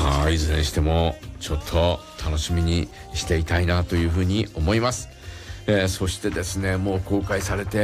まあいずれにしてもちょっと楽しみにしていたいなというふうに思います。そしてですね、もう公開されて